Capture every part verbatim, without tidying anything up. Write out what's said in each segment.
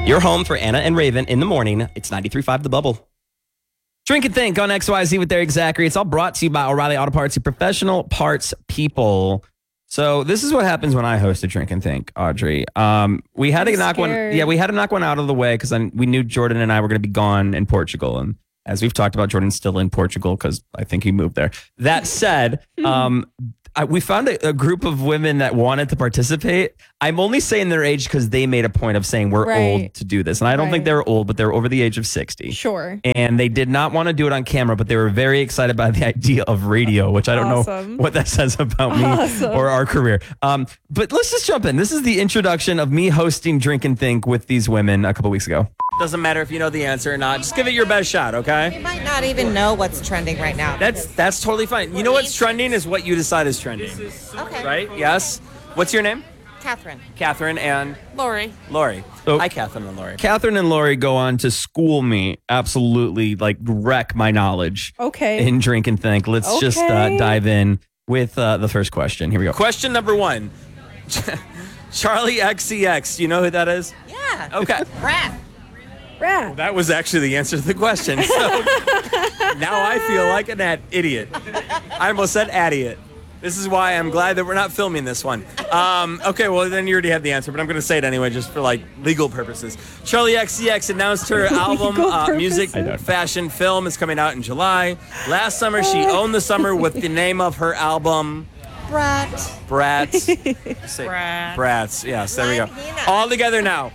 Your home for Anna and Raven in the morning. It's ninety-three point five The Bubble. Drink and Think on X Y Z with Derek Zachary. It's all brought to you by O'Reilly Auto Parts, your professional parts people. So this is what happens when I host a Drink and Think, Audrey. Um, we had I'm to knock scared. one. Yeah, we had to knock one out of the way because we knew Jordan and I were going to be gone in Portugal, and as we've talked about, Jordan's still in Portugal because I think he moved there. That said, um, I, we found a, a group of women that wanted to participate. I'm only saying their age because they made a point of saying we're Right. old to do this. And I don't Right. think they were old, but they were over the age of sixty. Sure. And they did not want to do it on camera, but they were very excited by the idea of radio, which I don't Awesome. know what that says about me Awesome. or our career. Um, but let's just jump in. This is the introduction of me hosting Drink and Think with these women a couple weeks ago. Doesn't matter if you know the answer or not. Just give it your best shot, okay? You might not even know what's trending right now. That's that's totally fine. You know what's trending is what you decide is trending, okay. right? Yes. What's your name? Catherine. Catherine and Lori. Lori. So, Hi, Catherine and Lori. Catherine and Lori go on to school me, absolutely like wreck my knowledge Okay. in Drink and Think. Let's just uh, Okay. dive in with uh, the first question. Here we go. Question number one. Charlie X C X. Do you know who that is? Yeah. Okay. Rat. Rat. That was actually the answer to the question. So now I feel like an ad- idiot. I almost said adiot. This is why I'm glad that we're not filming this one. Um, okay, well, then you already have the answer, but I'm going to say it anyway just for, like, legal purposes. Charlie X C X announced her album, Legal uh, music, purposes? fashion, film is coming out in July. Last summer, she owned the summer with the name of her album, Brat. Brats. Say- Brat. Brats, yes, there we go. Latina. All together now.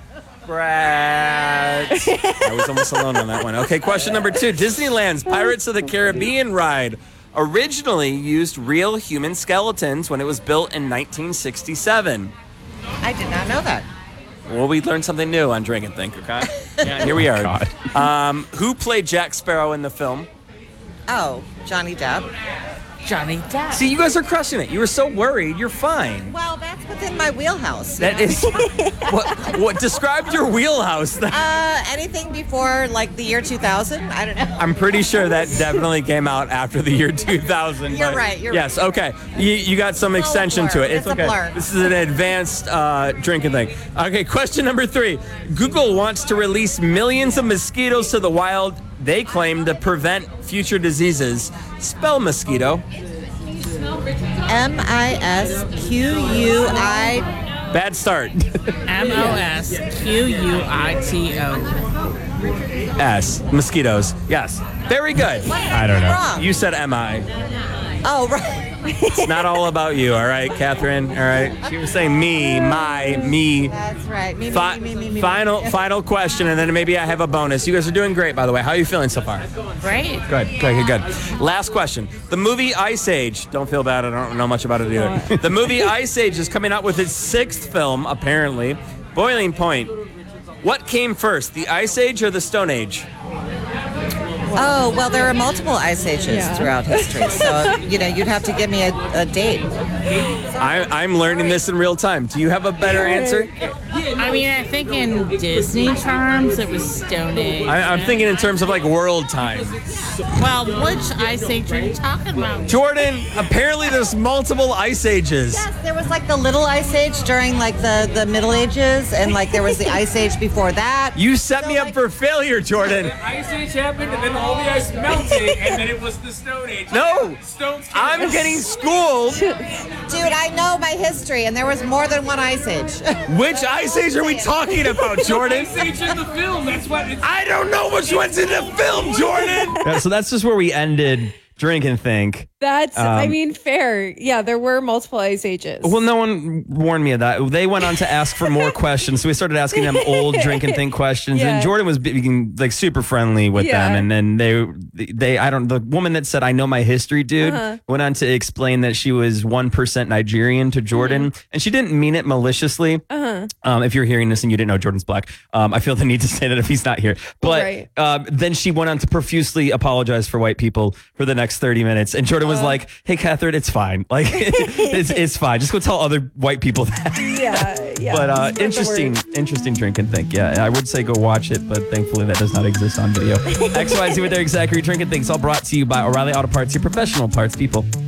Brats. I was almost alone on that one. Okay, question number two. Disneyland's Pirates of the Caribbean ride originally used real human skeletons when it was built in nineteen sixty-seven. I did not know that. Well, we learned something new on Drink and Think, okay? Yeah, here we are. Um, who played Jack Sparrow in the film? Oh, Johnny Depp. Johnny Depp. See, you guys are crushing it. You were so worried. You're fine. Well, that's within my wheelhouse. That is what what describe your wheelhouse. Uh, anything before like the year two thousand? I don't know. I'm pretty sure that definitely came out after the year two thousand. You're but right, you're yes, okay. You, you got some a extension to blur. it. It's, It's a okay. blur. This is an advanced uh, drinking thing. Okay, question number three. Google wants to release millions of mosquitoes to the wild, they claim, to prevent future diseases. Spell mosquito. M I S Q U I. Bad start. M O S Q U I T O. S. Mosquitoes. Yes. Very good. I don't know. Wrong. You said M I. Oh, right. It's not all about you, all right, Catherine? All right. She was saying me, my, me. That's right. Me, me, Fi- me, me, me, me, me. final, final question, and then maybe I have a bonus. You guys are doing great, by the way. How are you feeling so far? Great. Good, good, good, good. Last question. The movie Ice Age. Don't feel bad. I don't know much about it either. The movie Ice Age is coming out with its sixth film, apparently. Boiling Point. What came first, the Ice Age or the Stone Age? Oh, well, there are multiple ice ages Yeah. throughout history. So, you know, you'd have to give me a, a date. I, I'm learning this in real time. Do you have a better answer? I mean, I think in Disney terms, it was Stone Age. I, I'm thinking in terms of like world time. Well, which Ice Age are you talking about? Jordan, apparently there's multiple Ice Ages. Yes, there was like the little ice age during like the, the Middle Ages, and like there was the ice age before that. You set me up for failure, Jordan. Ice Age happened, and then all the ice melted, and then it was the Stone Age. No, Stones. came I'm out. getting schooled. Dude, I know my history, and there was more than one ice age. Which Ice Age are we talking about, Jordan? Ice Age in the film. That's what. It's, I don't know which one's in the film, Jordan. Yeah, so that's just where we ended Drink and Think. That's, I Um, mean, fair. Yeah, there were multiple ice ages. Well, no one warned me of that. They went on to ask for more questions, so we started asking them old Drink and Think questions. Yeah. And Jordan was being like super friendly with Yeah. them. And then they, they, I don't. The woman that said, "I know my history, dude," Uh-huh. went on to explain that she was one percent Nigerian to Jordan, and she didn't mean it maliciously. Uh-huh. Um, if you're hearing this and you didn't know Jordan's black, um, I feel the need to say that if he's not here. But Right. um, then she went on to profusely apologize for white people for the next thirty minutes. And Jordan was Uh. like, "Hey, Catherine, it's fine. Like, it's it's fine. Just go tell other white people that." Yeah, yeah. But uh, Spread the interesting, word. interesting Drink and Think. Yeah, I would say go watch it, but thankfully that does not exist on video. X Y Z with Eric Zachary. Drink and Think is all brought to you by O'Reilly Auto Parts, your professional parts people.